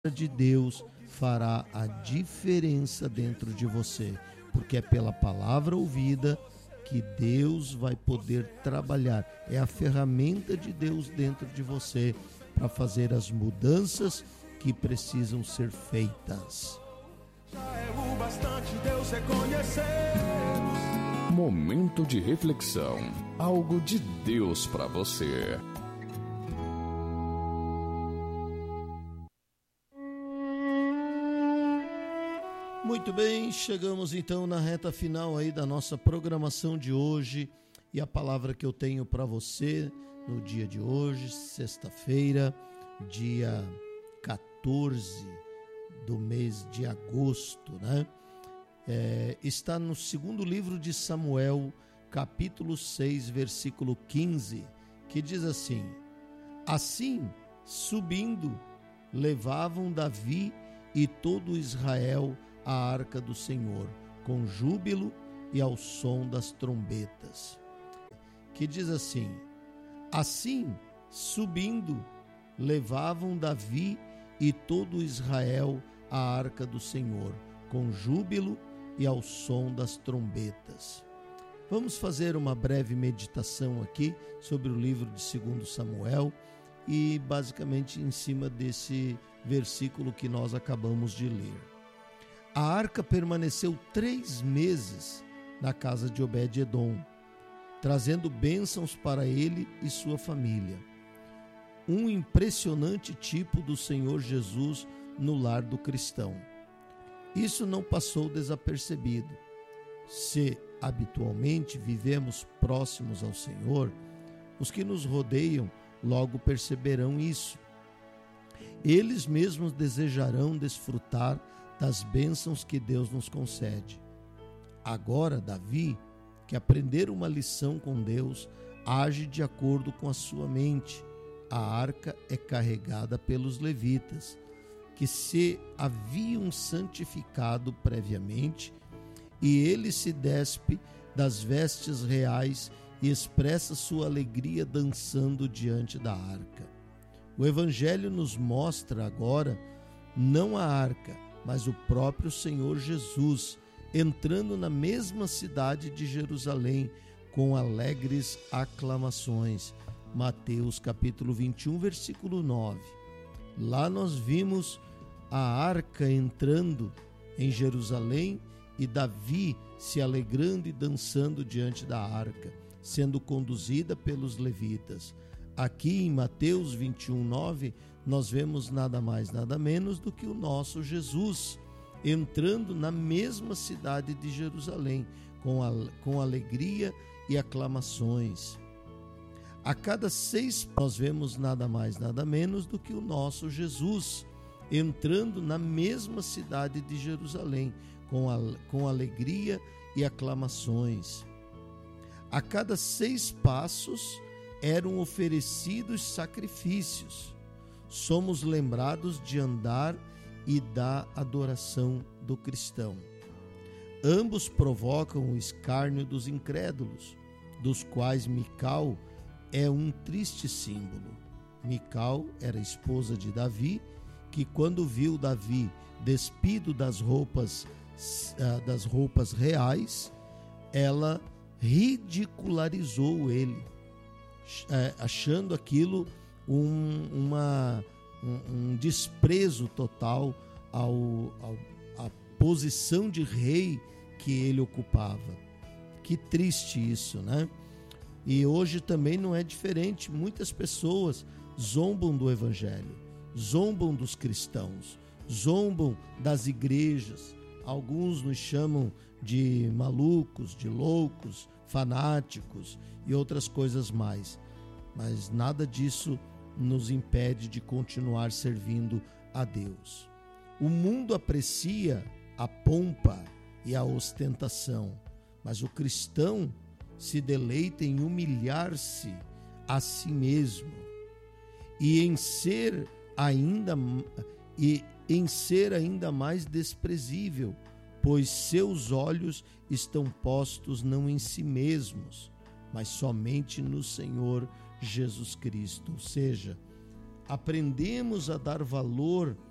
de Deus fará a diferença dentro de você, porque é pela palavra ouvida que Deus vai poder trabalhar. É a ferramenta de Deus dentro de você para fazer as mudanças que precisam ser feitas. Já é o bastante Deus reconhecer. Momento de reflexão. Algo de Deus para você. Muito bem, chegamos então na reta final aí da nossa programação de hoje, e a palavra que eu tenho para você no dia de hoje, sexta-feira, dia 14 do mês de agosto, né? Está no segundo livro de Samuel, capítulo 6, versículo 15, que diz assim: Assim, subindo, levavam Davi e todo Israel a arca do Senhor, com júbilo e ao som das trombetas. Que diz assim: Assim, subindo, levavam Davi e todo Israel a arca do Senhor, com júbilo e ao som das trombetas. Vamos fazer uma breve meditação aqui sobre o livro de 2 Samuel e basicamente em cima desse versículo que nós acabamos de ler. A arca permaneceu 3 meses na casa de Obed-edom, trazendo bênçãos para ele e sua família. Um impressionante tipo do Senhor Jesus no lar do cristão. Isso não passou desapercebido. Se habitualmente vivemos próximos ao Senhor, os que nos rodeiam logo perceberão isso. Eles mesmos desejarão desfrutar das bênçãos que Deus nos concede. Agora, Davi, que aprender uma lição com Deus, age de acordo com a sua mente. A arca é carregada pelos levitas, que se haviam santificado previamente, e ele se despe das vestes reais e expressa sua alegria dançando diante da arca. O Evangelho nos mostra agora não a arca, mas o próprio Senhor Jesus entrando na mesma cidade de Jerusalém com alegres aclamações. Mateus capítulo 21, versículo 9. Lá nós vimos a arca entrando em Jerusalém e Davi se alegrando e dançando diante da arca, sendo conduzida pelos levitas. Aqui em Mateus 21, 9, nós vemos nada mais, nada menos do que o nosso Jesus entrando na mesma cidade de Jerusalém, com alegria e aclamações. A cada 6 nós vemos nada mais, nada menos do que o nosso Jesus entrando na mesma cidade de Jerusalém, com alegria e aclamações. A cada 6 passos eram oferecidos sacrifícios. Somos lembrados de andar e da adoração do cristão. Ambos provocam o escárnio dos incrédulos, dos quais Mical é um triste símbolo. Mical era esposa de Davi, que quando viu Davi despido das roupas reais, ela ridicularizou ele, achando aquilo um desprezo total à posição de rei que ele ocupava. Que triste isso, né? E hoje também não é diferente. Muitas pessoas zombam do Evangelho, zombam dos cristãos, zombam das igrejas. Alguns nos chamam de malucos, de loucos, fanáticos e outras coisas mais. Mas nada disso nos impede de continuar servindo a Deus. O mundo aprecia a pompa e a ostentação, mas o cristão se deleita em humilhar-se a si mesmo e em ser ainda mais desprezível, pois seus olhos estão postos não em si mesmos, mas somente no Senhor Jesus Cristo. Ou seja, aprendemos a dar valor